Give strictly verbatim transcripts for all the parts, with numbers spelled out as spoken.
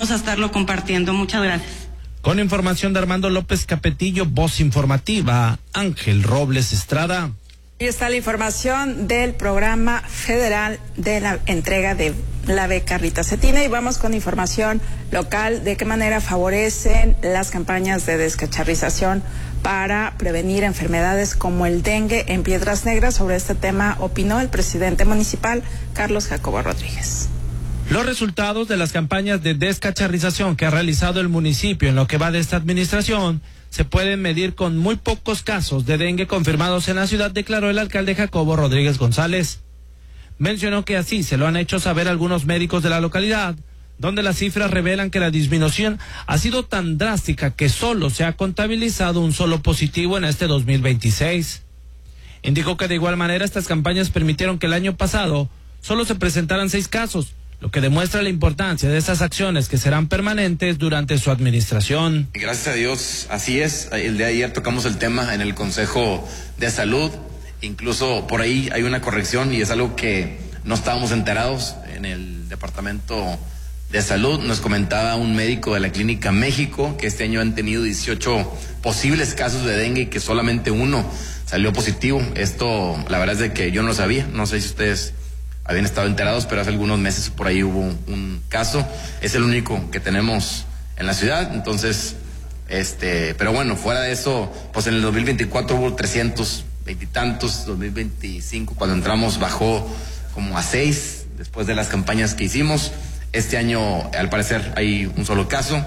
vamos a estarlo compartiendo. Muchas gracias. Con información de Armando López Capetillo, voz informativa, Ángel Robles Estrada. Y está la información del programa federal de la entrega de la beca Rita Cetina, y vamos con información local de qué manera favorecen las campañas de descacharrización para prevenir enfermedades como el dengue en Piedras Negras. Sobre este tema opinó el presidente municipal, Carlos Jacobo Rodríguez. Los resultados de las campañas de descacharrización que ha realizado el municipio en lo que va de esta administración se pueden medir con muy pocos casos de dengue confirmados en la ciudad, declaró el alcalde Jacobo Rodríguez González. Mencionó que así se lo han hecho saber algunos médicos de la localidad, donde las cifras revelan que la disminución ha sido tan drástica que solo se ha contabilizado un solo positivo en este dos mil veintiséis. Indicó que de igual manera estas campañas permitieron que el año pasado solo se presentaran seis casos, lo que demuestra la importancia de esas acciones que serán permanentes durante su administración. Gracias a Dios, así es. El día de ayer tocamos el tema en el Consejo de Salud. Incluso por ahí hay una corrección y es algo que no estábamos enterados en el Departamento de Salud. Nos comentaba un médico de la Clínica México que este año han tenido dieciocho posibles casos de dengue y que solamente uno salió positivo. Esto, la verdad es de que yo no lo sabía. No sé si ustedes habían estado enterados, pero hace algunos meses por ahí hubo un caso. Es el único que tenemos en la ciudad. Entonces, este, pero bueno, fuera de eso, pues en el dos mil veinticuatro hubo trescientos veintitantos, dos mil veinticinco cuando entramos bajó como a seis después de las campañas que hicimos. Este año, al parecer, hay un solo caso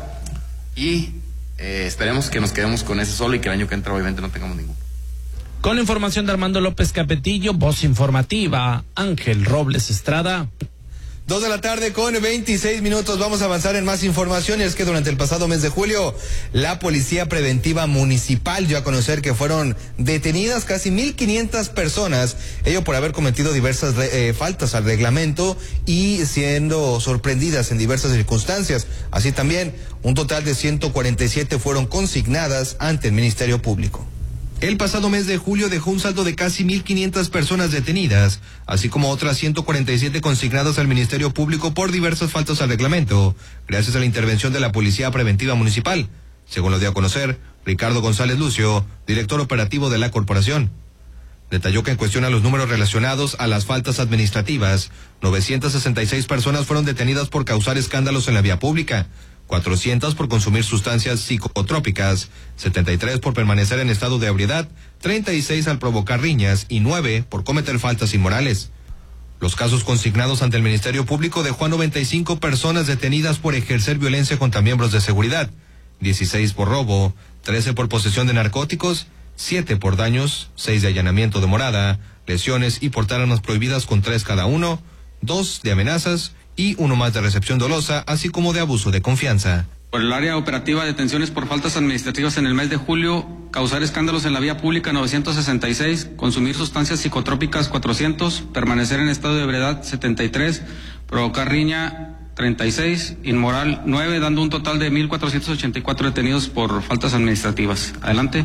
y eh, esperemos que nos quedemos con ese solo y que el año que entra obviamente no tengamos ninguno. Con la información de Armando López Capetillo, voz informativa, Ángel Robles Estrada. Dos de la tarde con veintiséis minutos. Vamos a avanzar en más información. Y es que durante el pasado mes de julio, la Policía Preventiva Municipal dio a conocer que fueron detenidas casi mil quinientas personas, ello por haber cometido diversas eh, faltas al reglamento y siendo sorprendidas en diversas circunstancias. Así también, un total de ciento cuarenta y siete fueron consignadas ante el Ministerio Público. El pasado mes de julio dejó un saldo de casi mil quinientas personas detenidas, así como otras ciento cuarenta y siete consignadas al Ministerio Público por diversas faltas al reglamento, gracias a la intervención de la Policía Preventiva Municipal, según lo dio a conocer Ricardo González Lucio, director operativo de la corporación. Detalló que en cuestión a los números relacionados a las faltas administrativas, novecientas sesenta y seis personas fueron detenidas por causar escándalos en la vía pública, cuatrocientas por consumir sustancias psicotrópicas, setenta y tres por permanecer en estado de ebriedad, treinta y seis al provocar riñas y nueve por cometer faltas inmorales. Los casos consignados ante el Ministerio Público dejó a noventa y cinco personas detenidas por ejercer violencia contra miembros de seguridad, dieciséis por robo, trece por posesión de narcóticos, siete por daños, seis de allanamiento de morada, lesiones y portar armas prohibidas con tres cada uno, dos de amenazas y uno más de recepción dolosa, así como de abuso de confianza. Por el área operativa, detenciones por faltas administrativas en el mes de julio, causar escándalos en la vía pública novecientos sesenta y seis, consumir sustancias psicotrópicas cuatrocientos, permanecer en estado de ebriedad setenta y tres, provocar riña treinta y seis, inmoral nueve, dando un total de mil cuatrocientos ochenta y cuatro detenidos por faltas administrativas. Adelante.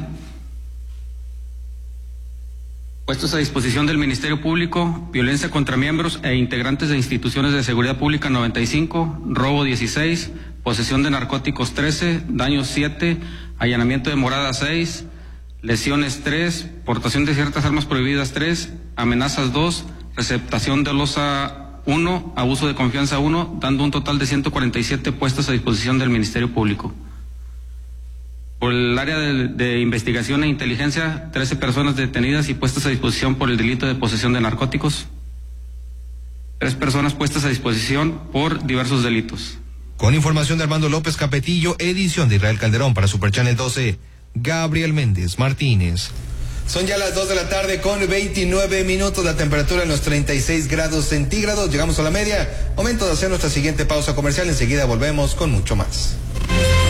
Puestos a disposición del Ministerio Público, violencia contra miembros e integrantes de instituciones de seguridad pública noventa y cinco, robo dieciséis, posesión de narcóticos trece, daños siete, allanamiento de morada seis, lesiones tres, portación de ciertas armas prohibidas tres, amenazas dos, receptación dolosa uno, abuso de confianza uno, dando un total de ciento cuarenta y siete puestos a disposición del Ministerio Público. Por el área de, de investigación e inteligencia, trece personas detenidas y puestas a disposición por el delito de posesión de narcóticos. Tres personas puestas a disposición por diversos delitos. Con información de Armando López Capetillo, edición de Israel Calderón para Super Channel doce, Gabriel Méndez Martínez. Son ya las dos de la tarde con veintinueve minutos, la temperatura en los treinta y seis grados centígrados. Llegamos a la media. Momento de hacer nuestra siguiente pausa comercial. Enseguida volvemos con mucho más.